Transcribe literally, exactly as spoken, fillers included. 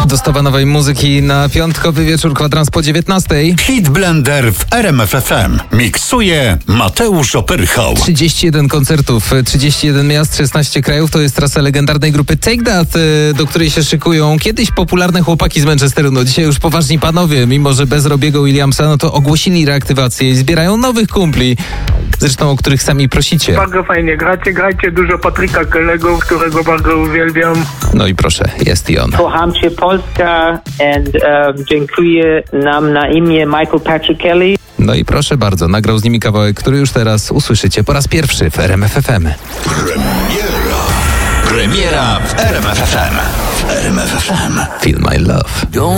Dostawa nowej muzyki na piątkowy wieczór, kwadrans po dziewiętnastej. Hit Blender w R M F F M. Miksuje Mateusz Opyrchał. trzydzieści jeden koncertów, trzydzieści jeden miast, szesnaście krajów. To jest trasa legendarnej grupy Take That, do której się szykują kiedyś popularne chłopaki z Manchesteru. No dzisiaj już poważni panowie, mimo że bez Robiego Williamsa, no to ogłosili reaktywację i zbierają nowych kumpli. Zresztą o których sami prosicie. Bardzo fajnie gracie, grajcie dużo Patryka Kellego, którego bardzo uwielbiam. No i proszę, jest i on. Kocham Cię Polska and um, dziękuję nam na imię Michael Patrick Kelly. No i proszę bardzo, nagrał z nimi kawałek, który już teraz usłyszycie po raz pierwszy w R M F F M. Premiera. Premiera w R M F F M. W R M F F M. Feel My Love.